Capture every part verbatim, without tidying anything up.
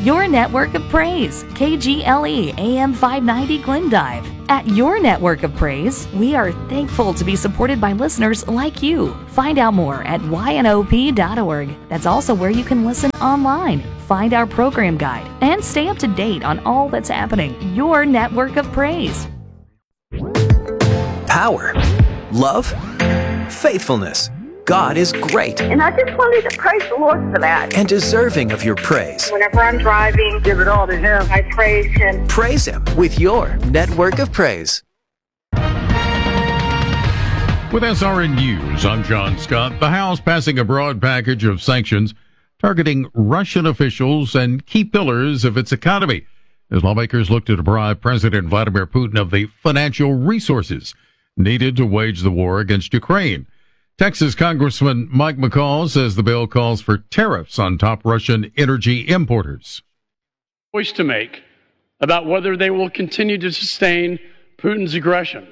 Your Network of Praise, K G L E A M five ninety Glendive. At Your Network of Praise, we are thankful to be supported by listeners like you. Find out more at Y N O P dot org. That's also where you can listen online, find our program guide, and stay up to date on all that's happening. Your Network of Praise. Power, love, faithfulness. God is great. And I just wanted to praise the Lord for that. And deserving of your praise. Whenever I'm driving, give it all to Him. I praise Him. Praise Him with your Network of Praise. With S R N News, I'm John Scott. The House passing a broad package of sanctions targeting Russian officials and key pillars of its economy as lawmakers look to deprive President Vladimir Putin of the financial resources needed to wage the war against Ukraine. Texas Congressman Mike McCall says the bill calls for tariffs on top Russian energy importers. Choice to make about whether they will continue to sustain Putin's aggression.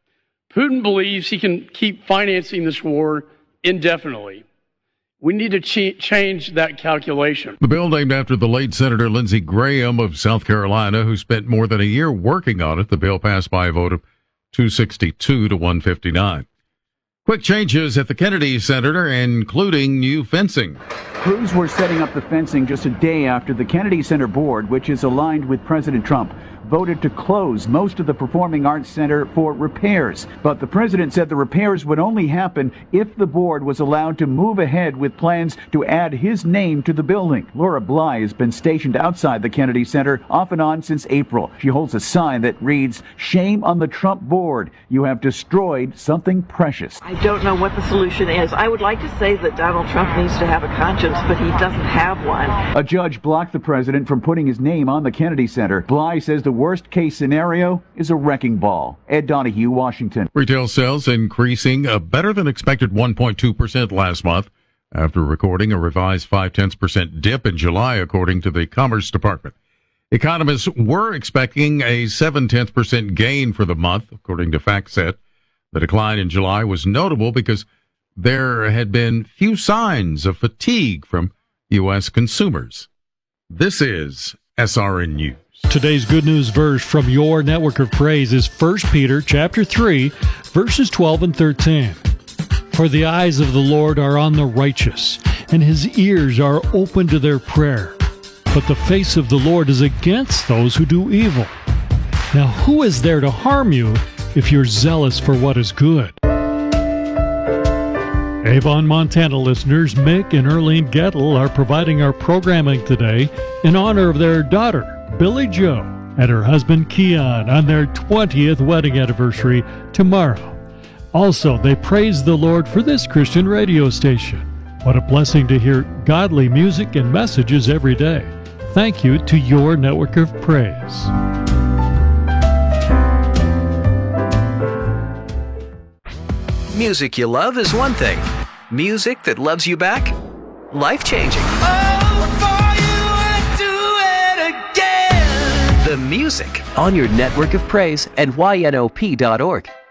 Putin believes he can keep financing this war indefinitely. We need to ch- change that calculation. The bill, named after the late Senator Lindsey Graham of South Carolina, who spent more than a year working on it. The bill passed by a vote of two sixty-two to one fifty-nine. Quick changes at the Kennedy Center, including new fencing. Crews were setting up the fencing just a day after the Kennedy Center board, which is aligned with President Trump, voted to close most of the Performing Arts Center for repairs. But the president said the repairs would only happen if the board was allowed to move ahead with plans to add his name to the building. Laura Bly has been stationed outside the Kennedy Center off and on since April. She holds a sign that reads, "Shame on the Trump board. You have destroyed something precious." I don't know what the solution is. I would like to say that Donald Trump needs to have a conscience, but he doesn't have one. A judge blocked the president from putting his name on the Kennedy Center. Bly says the worst case scenario is a wrecking ball. Ed Donahue, Washington. Retail sales increasing a better than expected one point two percent last month after recording a revised five tenths percent dip in July, according to the Commerce Department. Economists were expecting a seven tenths percent gain for the month, according to FactSet. The decline in July was notable because there had been few signs of fatigue from U S consumers. This is S R N News. Today's good news verse from your Network of Praise is First Peter chapter three, verses twelve and thirteen. For the eyes of the Lord are on the righteous, and his ears are open to their prayer. But the face of the Lord is against those who do evil. Now who is there to harm you if you're zealous for what is good? Avon, Montana listeners Mick and Erlene Gettle are providing our programming today in honor of their daughter, Billy Joe, and her husband, Keon, on their twentieth wedding anniversary tomorrow. Also, they praise the Lord for this Christian radio station. What a blessing to hear godly music and messages every day. Thank you to your Network of Praise. Music you love is one thing. Music that loves you back? Life-changing. Oh, for you I'd do it again. The music on your Network of Praise at Y N O P dot org.